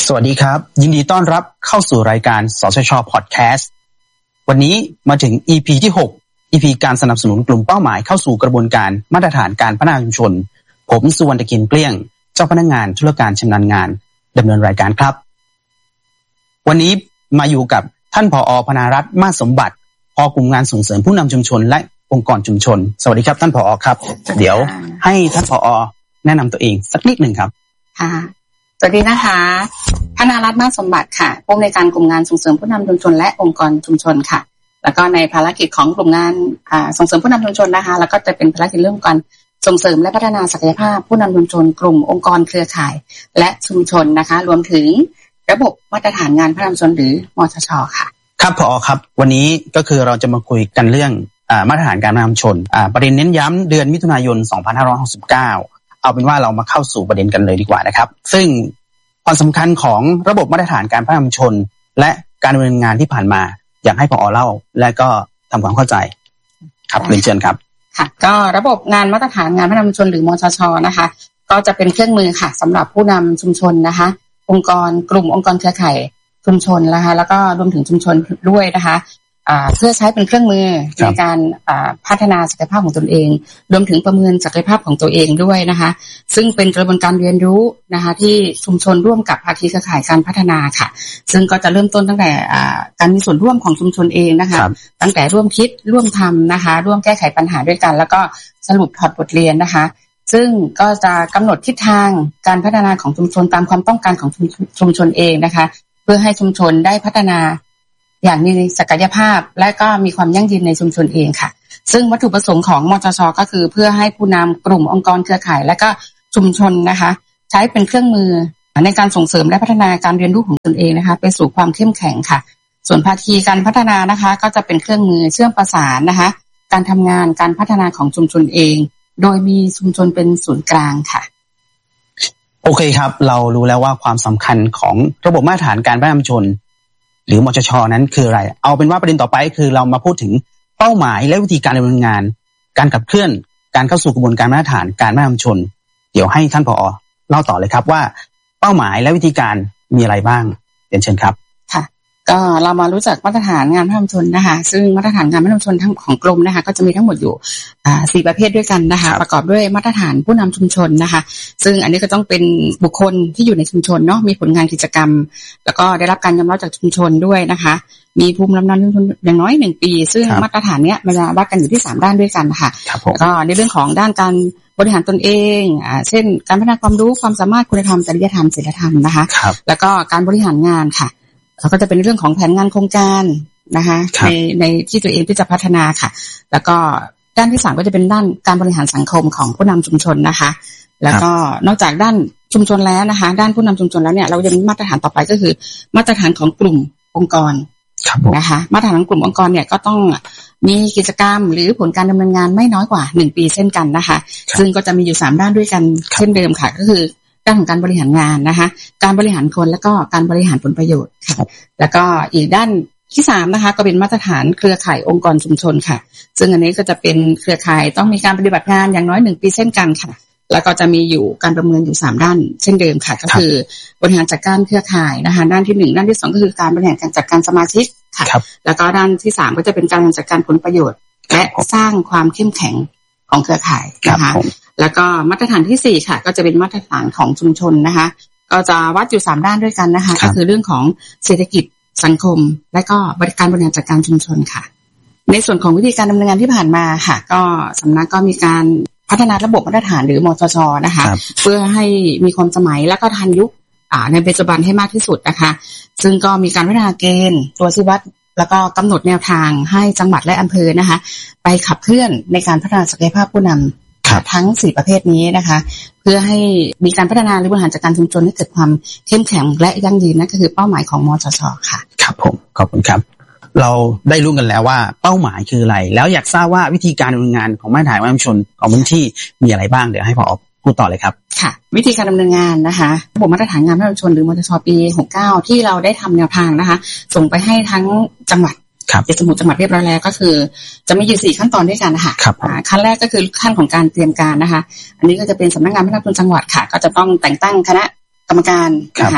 สวัสดีครับยินดีต้อนรับเข้าสู่รายการสชช.พอดแคสต์วันนี้มาถึง EP ที่6 EP การสนับสนุนกลุ่มเป้าหมายเข้าสู่กระบวนการมาตรฐานการพัฒนาชุมชนผมสุวรรณกินเกลี้ยงเจ้าพนักงานธุรการชำนาญงานดำเนินรายการครับวันนี้มาอยู่กับท่านผอ.พนารัตน์มาสสมบัติผอกลุ่มงานส่งเสริมผู้นำชุมชนและองค์กรชุมชนสวัสดีครับท่านผอ.ครับเดี๋ยวให้ท่านผอ.แนะนำตัวเองสักนิดหนึ่งครับค่ะสวัสดีนะคะพนารัตน์มาสสมบัติค่ะผู้อำนวยการกลุ่มงานส่งเสริมผู้นำชุมชนและองค์กรชุมชนค่ะแล้วก็ในภารกิจของกลุ่มงานส่งเสริมผู้นำชุมชนนะคะแล้วก็จะเป็นภารกิจเรื่องการส่งเสริมและพัฒนาศักยภาพผู้นำชุมชนกลุ่มองค์กรเครือข่ายและชุมชนนะคะรวมถึงระบบมาตรฐานงานพัฒนาชุมชนหรือมชช.ค่ะครับผอ.ครับวันนี้ก็คือเราจะมาคุยกันเรื่องมาตรฐานการพัฒนาชุมชนประเด็นเน้นย้ำเดือนมิถุนายน 2569เอาเป็นว่าเรามาเข้าสู่ประเด็นกันเลยดีกว่านะครับซึ่งความสำคัญของระบบมาตรฐานการพัฒนาชุมชนและการดำเนินงานที่ผ่านมาอยากให้ผอ.เล่าและก็ทำความเข้าใจครับเรียนเชิญครับค่ะก็ระบบงานมาตรฐานงานพัฒนาชุมชนหรือมชช.นะคะก็จะเป็นเครื่องมือค่ะสำหรับผู้นำชุมชนนะคะองค์กรกลุ่มองค์กรเครือข่ายชุมชนนะคะแล้วก็รวมถึงชุมชนด้วยนะคะเพื่อใช้เป็นเครื่องมือในการพัฒนาศักยภาพของตนเองรวมถึงประเมินศักยภาพของตัวเองด้วยนะคะซึ่งเป็นกระบวนการเรียนรู้นะคะที่ชุมชนร่วมกับภาคีเครือข่ายการพัฒนาค่ะซึ่งก็จะเริ่มต้นตั้งแต่การมีส่วนร่วมของชุมชนเองนะคะตั้งแต่ร่วมคิดร่วมทำนะคะร่วมแก้ไขปัญหาด้วยกันแล้วก็สรุปถอดบทเรียนนะคะซึ่งก็จะกำหนดทิศทางการพัฒนาของชุมชนตามความต้องการของชุมชนเองนะคะเพื่อให้ชุมชนได้พัฒนาอย่างมีศักยภาพและก็มีความยั่งยืนในชุมชนเองค่ะซึ่งวัตถุประสงค์ของมชช.ก็คือเพื่อให้ผู้นำกลุ่มองค์กรเครือข่ายและก็ชุมชนนะคะใช้เป็นเครื่องมือในการส่งเสริมและพัฒนาการเรียนรู้ของตนเองนะคะไปสู่ความเข้มแข็งค่ะส่วนภาคีการพัฒนานะคะก็จะเป็นเครื่องมือเชื่อมประสานนะคะการทำงานการพัฒนาของชุมชนเองโดยมีชุมชนเป็นศูนย์กลางค่ะโอเคครับเรารู้แล้วว่าความสำคัญของระบบมาตรฐานการพัฒนาชุมชนหรือมชช.นั้นคืออะไรเอาเป็นว่าประเด็นต่อไปคือเรามาพูดถึงเป้าหมายและวิธีการดำเนินงานการขับเคลื่อนการเข้าสู่กระบวนการมาตรฐานการพัฒนาชุมชนเดี๋ยวให้ท่านผอ.เล่าต่อเลยครับว่าเป้าหมายและวิธีการมีอะไรบ้างเรียนเชิญครับค่ะก็เรามารู้จักมาตรฐานงานพัฒนาชุมชนนะคะซึ่งมาตรฐานงานพัฒนาชุมชนทั้งของกรมนะคะก็จะมีทั้งหมดอยู่4ประเภทด้วยกันนะคะประกอบด้วยมาตรฐานผู้นำชุมชนนะคะซึ่งอันนี้ก็ต้องเป็นบุคคลที่อยู่ในชุมชนเนาะมีผลงานกิจกรรมแล้วก็ได้รับการยอมรับจากชุมชนด้วยนะคะมีภูมิลำเนาชุมชนอย่างน้อย1ปีซึ่งมาตรฐานเนี้ยมันจะวัดกันอยู่ที่3ด้านด้วยกันค่ะแล้วก็ในเรื่องของด้านการบริหารตนเองเช่นการพัฒนาความรู้ความสามารถคุณธรรมจริยธรรมศีลธรรมนะคะแล้วก็การบริหารงานค่ะแล้วก็จะเป็นเรื่องของแผนงานโครงการนะคะในที่ตัวเองที่จะพัฒนาค่ะแล้วก็ด้านที่3ก็จะเป็นด้านการบริหารสังคมของผู้นำชุมชนนะคะแล้วก็นอกจากด้านชุมชนแล้วนะคะด้านผู้นำชุมชนแล้วเนี่ยเราจะมีมาตรฐานต่อไปก็คือมาตรฐานของกลุ่มองค์กรนะคะมาตรฐานของกลุ่มองค์กรเนี่ยก็ต้องมีกิจกรรมหรือผลการดำเนินงานไม่น้อยกว่า1ปีเช่นกันนะคะซึ่งก็จะมีอยู่3ด้านด้วยกันเช่นเดิมค่ะก็คือด้านของการบริหารงานนะคะการบริหารคนแล้วก็การบริหารผลประโยชน์ค่ะแล้วก็อีกด้านที่3นะคะก็เป็นมาตรฐานเครือข่ายองค์กรชุมชนค่ะซึ่งอันนี้ก็จะเป็นเครือข่ายต้องมีการปฏิบัติงานอย่างน้อย1ปีเช่นกันค่ะแล้วก็จะมีอยู่การประเมินอยู่3ด้านเช่นเดิมค่ะก็คือบริหารจัดการเครือข่ายนะคะด้านที่1ด้านที่2ก็คือการบริหารการจัดการสมาชิกค่ะแล้วก็ด้านที่3ก็จะเป็นการจัดการผลประโยชน์และสร้างความเข้มแข็งของเครือข่ายนะคะแล้วก็มาตรฐานที่4ค่ะก็จะเป็นมาตรฐานของชุมชนนะคะก็จะวัดอยู่3ด้านด้วยกันนะคะก็คือเรื่องของเศรษฐกิจสังคมและก็การบริหารจัดการชุมชนค่ะในส่วนของวิธีการดำเนินงานที่ผ่านมาค่ะก็สำนักก็มีการพัฒนาระบบมาตรฐานหรือมชช.นะคะเพื่อให้มีความสมัยและก็ทันยุคในปัจจุบันให้มากที่สุดนะคะซึ่งก็มีการพัฒนาเกณฑ์ตัวชี้วัดแล้วก็กำหนดแนวทางให้จังหวัดและอำเภอนะคะไปขับเคลื่อนในการพัฒนาศักยภาพผู้นำทั้ง4ประเภทนี้นะคะเพื่อให้มีการพัฒนาหรือบริหารจัดการชุมชนให้เกิดความเข้มแข็งและยั่งยืนนั่นก็คือเป้าหมายของมชช.ค่ะครับผมขอบคุณครับเราได้รู้กันแล้วว่าเป้าหมายคืออะไรแล้วอยากทราบว่าวิธีการดำเนินงานของมาตรฐานชุมชนของพื้นที่มีอะไรบ้างเดี๋ยวให้ผอ.พูดต่อเลยครับค่ะวิธีการดำเนินงานนะคะระบบมาตรฐานงานพัฒนาชุมชนหรือมชช.ปี69ที่เราได้ทำแนวทางนะคะส่งไปให้ทั้งจังหวัดในสมุดจังหวัดเรียบร้อยแล้วก็คือจะมีอยู่4ขั้นตอนด้วยกันนะคะขั้นแรกก็คือขั้นของการเตรียมการนะคะอันนี้ก็จะเป็นสำนักงานพัฒนาชุมชนจังหวัดค่ะก็จะต้องแต่งตั้งคณะกรรมการนะคะ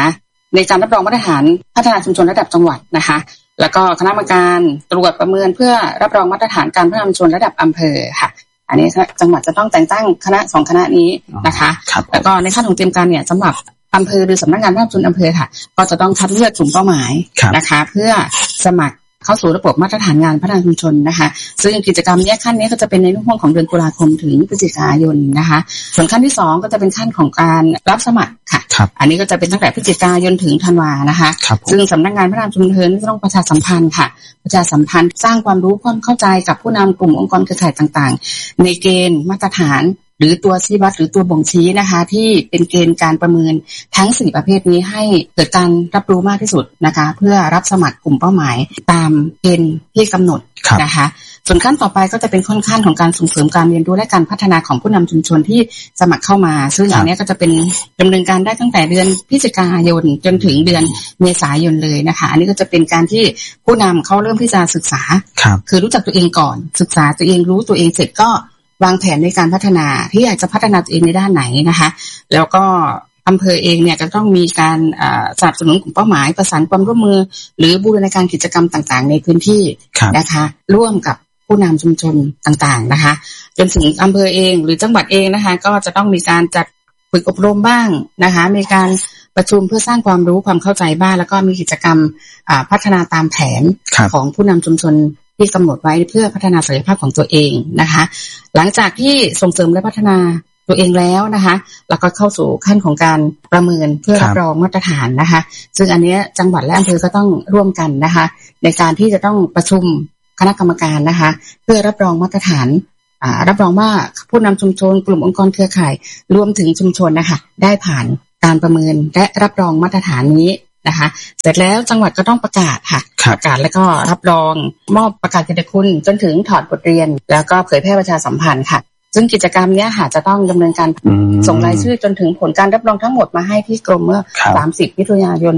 ในการรับรองมาตรฐานพัฒนาชุมชนระดับจังหวัดนะคะแล้วก็คณะกรรมการตรวจประเมินเพื่อรับรองมาตรฐานการพัฒนาชุมชนระดับอำเภอค่ะอันนี้จังหวัดจะต้องแต่งตั้งคณะ2คณะนี้นะคะแล้วก็ในขั้นของเตรียมการเนี่ยสำหรับอำเภอหรือสำนักงานพัฒนาชุมชนอำเภอค่ะก็จะต้องคัดเลือกกลุ่มเป้าหมายนะคะเพื่อสมัครเข้าสู่ระบบมาตรฐานงานพัฒนาชุมชนนะคะซึ่งกิจกรรมนี้ขั้นนี้ก็จะเป็นในช่วงของเดือนตุลาคมถึงพฤศจิกายนนะคะส่วนขั้นที่2ก็จะเป็นขั้นของการรับสมัครค่ะอันนี้ก็จะเป็นตั้งแต่พฤศจิกายนถึงธันวานะคะซึ่งสำนักงานพัฒนาชุมชนจะต้องประชาสัมพันธ์ค่ะประชาสัมพันธ์สร้างความรู้ความเข้าใจกับผู้นำกลุ่มองค์กรเครือข่ายต่างๆในเกณฑ์มาตรฐานหรือตัวชี้วัดหรือตัวบ่งชี้นะคะที่เป็นเกณฑ์การประเมินทั้ง4ประเภทนี้ให้เกิดการรับรู้มากที่สุดนะคะเพื่อรับสมัครกลุ่มเป้าหมายตามเกณฑ์ที่กำหนดนะคะส่วนขั้นต่อไปก็จะเป็นขั้นของการส่งเสริมการเรียนรู้และการพัฒนาของผู้นำชุมชนที่สมัครเข้ามาซึ่งอันนี้ก็จะเป็นดำเนินการได้ตั้งแต่เดือนพฤศจิกายนจนถึงเดือนเมษายนเลยนะคะอันนี้ก็จะเป็นการที่ผู้นำเขาเริ่มที่จะศึกษาคือรู้จักตัวเองก่อนศึกษาตัวเองรู้ตัวเองเสร็จก็วางแผนในการพัฒนาที่อยากจะพัฒนาตัวเองในด้านไหนนะคะแล้วก็อำเภอเองเนี่ยก็ต้องมีการสนับสนุนกลุ่มเป้าหมายประสานความร่วมมือหรือบูรณาการกิจกรรมต่างๆในพื้นที่นะคะร่วมกับผู้นำชุมชนต่างๆนะคะจนถึงอำเภอเองหรือจังหวัดเองนะคะก็จะต้องมีการจัดฝึกอบรมบ้างนะคะมีการประชุมเพื่อสร้างความรู้ความเข้าใจบ้างแล้วก็มีกิจกรรมพัฒนาตามแผนของผู้นำชุมชนที่กำหนดไว้เพื่อพัฒนาศักยภาพของตัวเองนะคะหลังจากที่ส่งเสริมและพัฒนาตัวเองแล้วนะคะแล้วก็เข้าสู่ขั้นของการประเมินเพื่อรับรองมาตรฐานนะคะซึ่งอันนี้จังหวัดและอำเภอก็ต้องร่วมกันนะคะในการที่จะต้องประชุมคณะกรรมการนะคะเพื่อรับรองมาตรฐานรับรองว่าผู้นำชุมชนกลุ่มองค์กรเครือข่ายรวมถึงชุมชนนะคะได้ผ่านการประเมินและรับรองมาตรฐานนี้นะคะเสร็จแล้วจังหวัดก็ต้องประกาศค่ะประกาศแล้วก็รับรองมอบประกาศเกียรติคุณจนถึงถอดบทเรียนแล้วก็เผยแพร่ประชาสัมพันธ์ค่ะซึ่งกิจกรรมนี้ค่ะจะต้องดำเนินการส่งรายชื่อจนถึงผลการรับรองทั้งหมดมาให้ที่กรมเมื่อ30มิถุนายน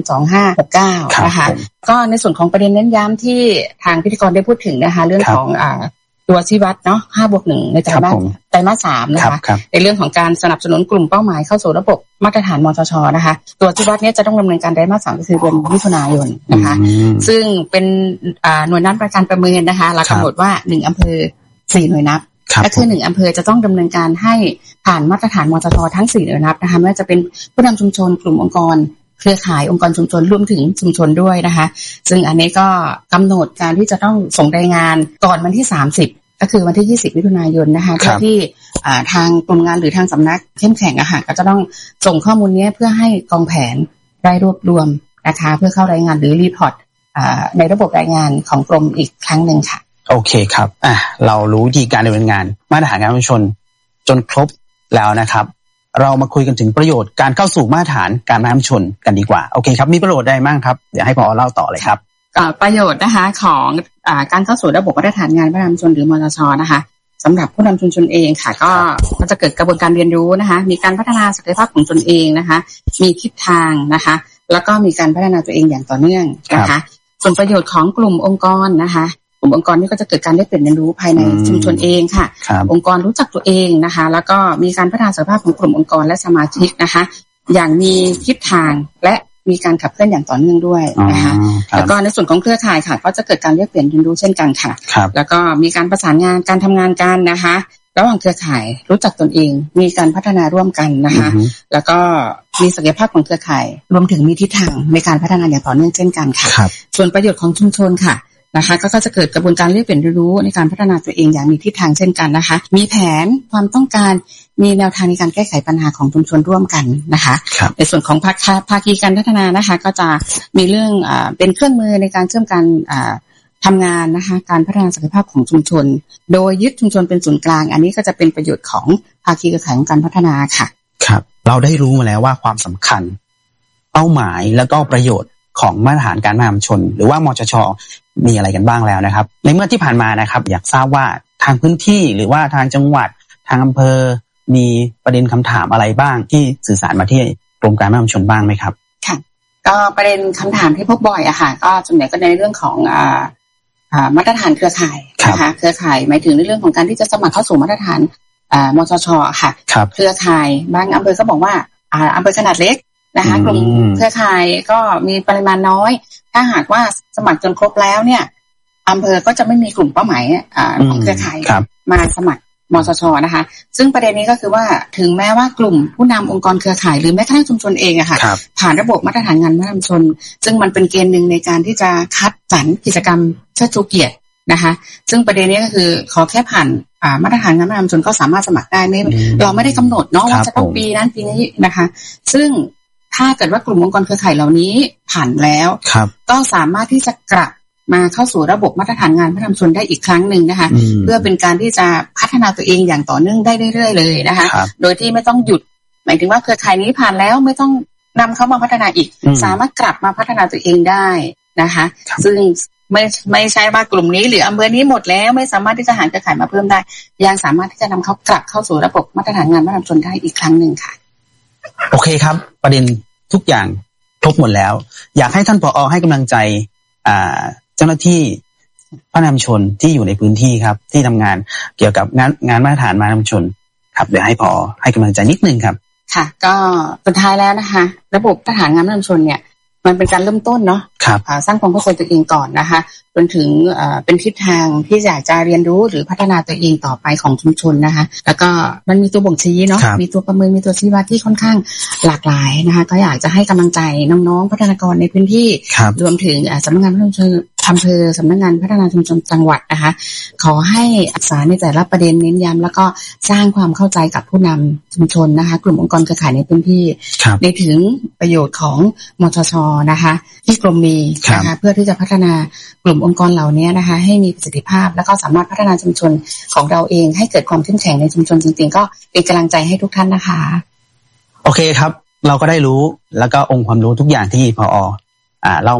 2569นะคะก็ในส่วนของประเด็นเน้นย้ำที่ทางพิธีกรได้พูดถึงนะคะเรื่องของตัวชี้วัดเนาะ 5+1 ในไตรมาส 3นะคะในเรื่องของการสนับสนุนกลุ่มเป้าหมายเข้าสู่ระบบมาตรฐานมชชนะคะตัวชี้วัดนี้จะต้องดำเนินการไตรมาส 3ก็คือเดือนมิถุนายนนะคะซึ่งเป็นหน่วยนับประการประเมินนะคะเรากำหนดว่า1อำเภอ4หน่วยนับก็คือ1อำเภอจะต้องดำเนินการให้ผ่านมาตรฐานมชชทั้ง4หน่วยนับนะคะไม่ว่าจะเป็นผู้นำชุมชนกลุ่มองค์กรเครือข่ายองค์กรชุมชนรวมถึงชุมชนด้วยนะคะซึ่งอันนี้ก็กำหนดการที่จะต้องส่งรายงานก่อนวันที่30ก็คือวันที่20มิถุนายนนะคะที่ทางกลุ่มงานหรือทางสำนักเข้มแข็งอะค่ะก็จะต้องส่งข้อมูลนี้เพื่อให้กองแผนได้รวบรวมนะคะเพื่อเข้ารายงานหรือรีพอร์ตในระบบรายงานของกรมอีกครั้งหนึ่งค่ะโอเคครับเรารู้วิธีการดำเนินงานมาตรฐานการชุมชนจนครบแล้วนะครับเรามาคุยกันถึงประโยชน์การเข้าสู่มาตรฐานการพัฒนาชุมชนกันดีกว่าโอเคครับมีประโยชน์ใดบ้างครับเดี๋ยวให้ผอ.เล่าต่อเลยครับประโยชน์นะคะของการเข้าสู่ระบบมาตรฐานงานพัฒนาชุมชนหรือมชชนะคะสำหรับผู้นำชุมชนเองค่ะก็จะเกิดกระบวนการเรียนรู้นะคะมีการพัฒนาศักยภาพของตนเองนะคะมีทิศทางนะคะแล้วก็มีการพัฒนาตัวเองอย่างต่อเนื่องนะคะส่วนประโยชน์ของกลุ่มองค์กรนะคะกลุ่มองค์กรนี่ก็จะเกิดการได้เปลี่ยนเรียนรู้ภายในชุมชนเองค่ะองค์กรรู้จักตัวเองนะคะแล้วก็มีการพัฒนาศักยภาพของกลุ่มองค์กรและสมาชิกนะคะอย่างมีทิศทางและมีการขับเคลื่อนอย่างต่อเนื่องด้วยนะคะแล้วก็ในส่วนของเครือข่ายค่ะก็จะเกิดการเรียกเปลี่ยนเรียนรู้เช่นกันค่ะแล้วก็มีการประสานงานการทำงานกันนะคะระหว่างเครือข่ายรู้จักตนเองมีการพัฒนาร่วมกันนะคะแล้วก็มีศักยภาพของเครือข่ายรวมถึงมีทิศทางในการพัฒนาอย่างต่อเนื่องเช่นกันค่ะส่วนประโยชน์ของชุมชนค่ะนะคะก็จะเกิดกระบวนการเรียกเปลี่ยนเรียนรู้ในการพัฒนาตัวเองอย่างมีทิศทางเช่นกันนะคะมีแผนความต้องการมีแนวทางในการแก้ไขปัญหาของชุมชนร่วมกันนะคะในส่วนของภาคีการพัฒนานะคะก็จะมีเรื่องเป็นเครื่องมือในการเชื่อมกันทำงานนะคะการพัฒนาศักยภาพของชุมชนโดยยึดชุมชนเป็นศูนย์กลางอันนี้ก็จะเป็นประโยชน์ของภาคีเครือข่ายของการพัฒนาค่ะครับเราได้รู้มาแล้วว่าความสำคัญเป้าหมายแล้วก็ประโยชน์ของมาตรฐานการพัฒนาชุมชนหรือว่ามชช.มีอะไรกันบ้างแล้วนะครับในเมื่อที่ผ่านมานะครับอยากทราบว่าทางพื้นที่หรือว่าทางจังหวัดทางอำเภอมีประเด็นคำถามอะไรบ้างที่สื่อสารมาที่กรมการพัฒนาชุมชนบ้างไหมครับค่ะก็ประเด็นคำถามที่พบบ่อยอะค่ะก็ส่วนใหญ่ก็ในเรื่องของมาตรฐานเครือข่ายนะคะเครือข่ายหมายถึงในเรื่องของการที่จะสมัครเข้าสู่มาตรฐานมชช.ค่ะเครือข่ายบางอำเภอก็บอกว่าอำเภอขนาดเล็กนะคะกลุ่มเครือข่ายก็มีปริมาณน้อยถ้าหากว่าสมัครจนครบแล้วเนี่ยอำเภอก็จะไม่มีกลุ่มเป้าหมายของเครือข่ายมาสมัครมสช.นะคะซึ่งประเด็นนี้ก็คือว่าถึงแม้ว่ากลุ่มผู้นำองค์กรเครือข่ายหรือแม้กระทั่งชุมชนเองอะค่ะผ่านระบบมาตรฐานงานมัธยมชนซึ่งมันเป็นเกณฑ์หนึ่งในการที่จะคัดสรรกิจกรรมเชิดชูเกียรตินะคะซึ่งประเด็นนี้ก็คือขอแค่ผ่านมาตรฐานงานมัธยมชนก็สามารถสมัครได้ไม่เราไม่ได้กำหนดเนาะว่าจะต้องปีนั้นปีนี้นะคะซึ่งถ้าเกิดว่ากลุ่มองค์กรเครือข่ายเหล่านี้ผ่านแล้วก็สามารถที่จะกลับมาเข้าสู่ระบบมาตรฐานงานมัธยมชนได้อีกครั้งหนึ่งนะคะเพื่อเป็นการที่จะพัฒนาตัวเองอย่างต่อเนื่องได้เรื่อยๆเลยนะคะโดยที่ไม่ต้องหยุดหมายถึงว่าเครือข่ายนี้ผ่านแล้วไม่ต้องนำเข้ามาพัฒนาอีกสามารถกลับมาพัฒนาตัวเองได้นะคะซึ่งไม่ใช่ว่ากลุ่มนี้หรืออำเภอนี้หมดแล้วไม่สามารถที่จะหาเครือข่ายมาเพิ่มได้ยังสามารถที่จะนำเขากลับเข้าสู่ระบบมาตรฐานงานมัธยมชนได้อีกครั้งหนึ่งค่ะโอเคครับประเด็นทุกอย่างครบหมดแล้วอยากให้ท่านผอ.ให้กำลังใจเจ้าหน้าที่มัธยมชนที่อยู่ในพื้นที่ครับที่ทำงานเกี่ยวกับงานมาตรฐานมัธยมชนครับเดี๋ยวให้ผอ.ให้กำลังใจนิดนึงครับค่ะก็สุดท้ายแล้วนะคะระบบมาตรฐานงานมัธยมชนเนี่ยมันเป็นการเริ่มต้นเนาะสร้างความเข้าใจตัวเองก่อนนะคะจนถึงเป็นทิศทางที่อยากจะเรียนรู้หรือพัฒนาตัวเองต่อไปของชุมชนนะคะแล้วก็มันมีตัวบ่งชี้เนาะมีตัวประเมินมีตัวชี้วัดที่ค่อนข้างหลากหลายนะคะก็อยากจะให้กำลังใจน้องๆพัฒนากรในพื้นที่รวมถึงสำนักงานพัฒนาชุมชนอำเภอสำนักงานพัฒนาชุมชนจังหวัดนะคะขอให้ศึกษาในแต่ละประเด็นเน้นย้ำแล้วก็สร้างความเข้าใจกับผู้นำชุมชนนะคะกลุ่มองค์กรเครือข่ายในพื้นที่ในถึงประโยชน์ของมชช.นะคะที่กรมมีนะคะเพื่อที่จะพัฒนากลุ่มองค์กรเหล่านี้นะคะให้มีประสิทธิภาพแล้วก็สามารถพัฒนาชุมชนของเราเองให้เกิดความเข้มแข็งในชุมชนจริงๆก็เป็นกำลังใจให้ทุกท่านนะคะโอเคครับเราก็ได้รู้แล้วก็องค์ความรู้ทุกอย่างที่ผอ.เล่า